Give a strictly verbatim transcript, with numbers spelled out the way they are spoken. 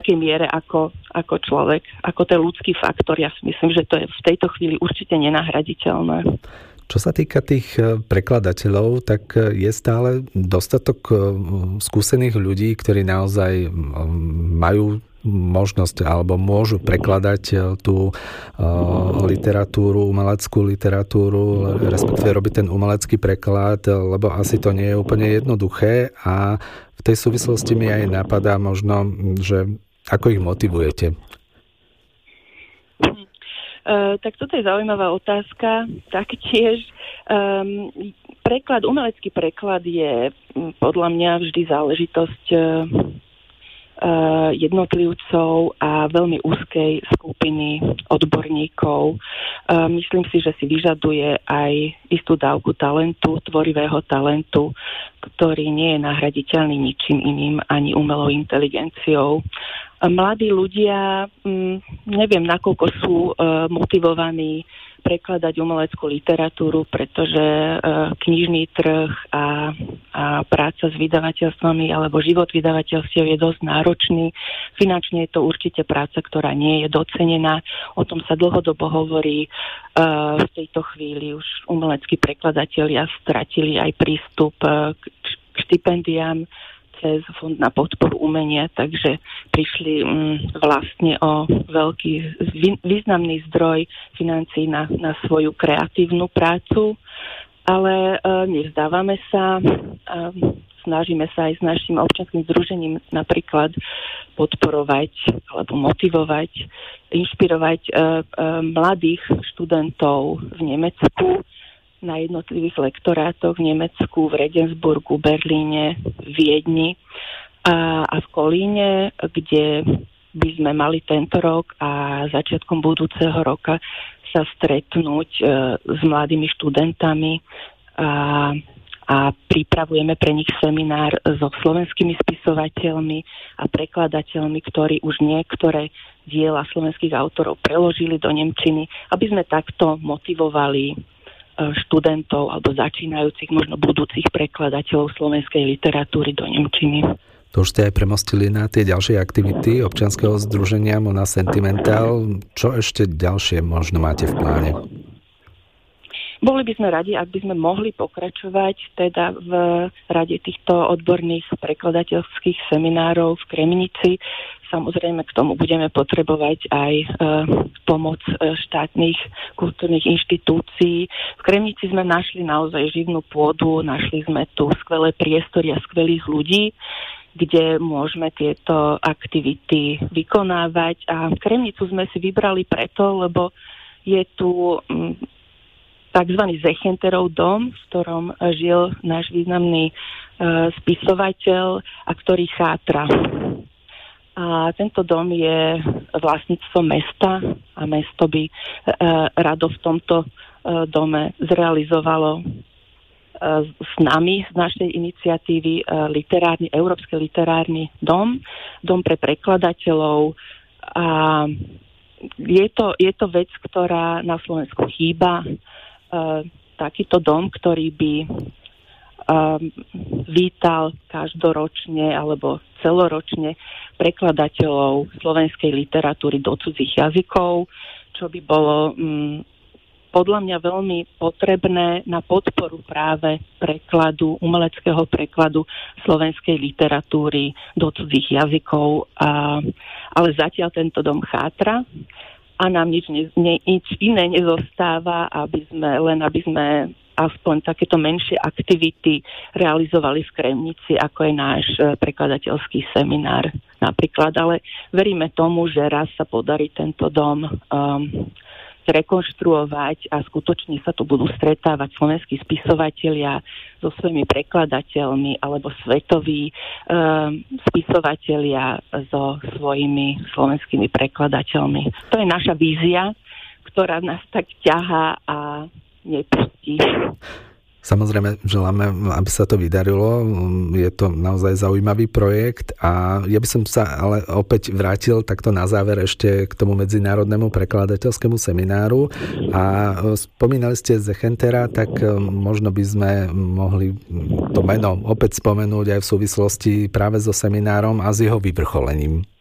takej miere ako, ako človek, ako ten ľudský faktor. Ja si myslím, že to je v tejto chvíli určite nenahraditeľné. Čo sa týka tých prekladateľov, tak je stále dostatok skúsených ľudí, ktorí naozaj majú možnosť alebo môžu prekladať tú literatúru, umeleckú literatúru, respektíve robiť ten umelecký preklad, lebo asi to nie je úplne jednoduché a v tej súvislosti mi aj napadá možno, že ako ich motivujete? Uh, tak toto je zaujímavá otázka. Taktiež um, preklad, umelecký preklad je um, podľa mňa vždy záležitosť uh, uh, jednotlivcov a veľmi úzkej skupiny odborníkov. Uh, myslím si, že si vyžaduje aj istú dávku talentu, tvorivého talentu, ktorý nie je nahraditeľný ničím iným, ani umelou inteligenciou. Mladí ľudia, neviem, nakoľko sú motivovaní prekladať umeleckú literatúru, pretože knižný trh a, a práca s vydavateľstvami alebo život vydavateľstiev je dosť náročný. Finančne je to určite práca, ktorá nie je docenená. O tom sa dlhodobo hovorí. V tejto chvíli už umeleckí prekladatelia stratili aj prístup k štipendiám cez Fond na podporu umenia, takže prišli mm, vlastne o veľký významný zdroj financií na, na svoju kreatívnu prácu, ale e, nevzdávame sa, e, snažíme sa aj s našim občianskym združením napríklad podporovať alebo motivovať, inšpirovať e, e, mladých študentov v Nemecku, na jednotlivých lektorátoch v Nemecku, v Regensburgu, Berlíne, Viedni a, a v Kolíne, kde by sme mali tento rok a začiatkom budúceho roka sa stretnúť e, s mladými študentami a, a pripravujeme pre nich seminár so slovenskými spisovateľmi a prekladateľmi, ktorí už niektoré diela slovenských autorov preložili do nemčiny, aby sme takto motivovali študentov alebo začínajúcich, možno budúcich prekladateľov slovenskej literatúry do nemčiny. To už ste aj premostili na tie ďalšie aktivity občianskeho združenia Mona Sentimental. Čo ešte ďalšie možno máte v pláne? Boli by sme radi, ak by sme mohli pokračovať teda v rade týchto odborných prekladateľských seminárov v Kremnici. Samozrejme, k tomu budeme potrebovať aj e, pomoc e, štátnych kultúrnych inštitúcií. V Kremnici sme našli naozaj živnú pôdu, našli sme tu skvelé priestory a skvelých ľudí, kde môžeme tieto aktivity vykonávať. A Kremnicu sme si vybrali preto, lebo je tu m, takzvaný Zechenterov dom, v ktorom žil náš významný e, spisovateľ a ktorý chátra. A tento dom je vlastníctvo mesta a mesto by e, rado v tomto e, dome zrealizovalo e, s nami, z našej iniciatívy e, literárny, Európsky literárny dom, dom pre prekladateľov. A je to, je to vec, ktorá na Slovensku chýba. E, takýto dom, ktorý by e, vítal každoročne alebo celoročne prekladateľov slovenskej literatúry do cudzích jazykov, čo by bolo mm, podľa mňa veľmi potrebné na podporu práve prekladu, umeleckého prekladu slovenskej literatúry do cudzích jazykov. A, ale zatiaľ tento dom chátra a nám nič, ne, nič iné nezostáva, aby sme, len aby sme aspoň takéto menšie aktivity realizovali v Kremnici, ako je náš prekladateľský seminár napríklad. Ale veríme tomu, že raz sa podarí tento dom um, rekonštruovať a skutočne sa tu budú stretávať slovenskí spisovatelia so svojimi prekladateľmi alebo svetoví um, spisovatelia so svojimi slovenskými prekladateľmi. To je naša vízia, ktorá nás tak ťahá a nepustí. Samozrejme, želáme, aby sa to vydarilo. Je to naozaj zaujímavý projekt a ja by som sa ale opäť vrátil takto na záver ešte k tomu medzinárodnému prekladateľskému semináru a spomínali ste Zechentera, tak možno by sme mohli to meno opäť spomenúť aj v súvislosti práve so seminárom a s jeho vyvrcholením.